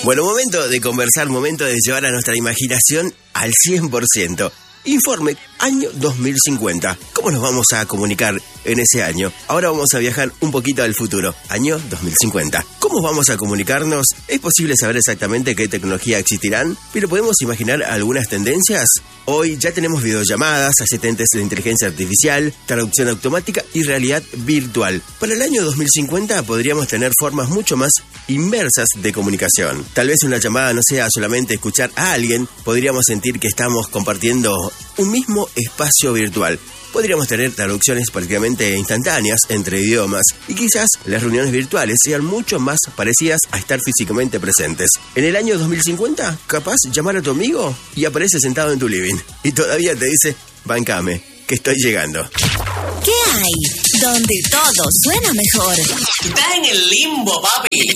Bueno, momento de conversar, momento de llevar a nuestra imaginación al 100%. Informe, año 2050. ¿Cómo nos vamos a comunicar en ese año? Ahora vamos a viajar un poquito al futuro, año 2050. ¿Cómo vamos a comunicarnos? ¿Es posible saber exactamente qué tecnología existirán? ¿Pero podemos imaginar algunas tendencias? Hoy ya tenemos videollamadas, asistentes de inteligencia artificial, traducción automática y realidad virtual. Para el año 2050 podríamos tener formas mucho más inmersas de comunicación. Tal vez una llamada no sea solamente escuchar a alguien, podríamos sentir que estamos compartiendo un mismo espacio virtual. Podríamos tener traducciones prácticamente instantáneas entre idiomas y quizás las reuniones virtuales sean mucho más parecidas a estar físicamente presentes. En el año 2050, capaz llamar a tu amigo y aparece sentado en tu living y todavía te dice, bancame, que estoy llegando. ¿Qué hay? Donde todo suena mejor. Estás en el limbo, papi.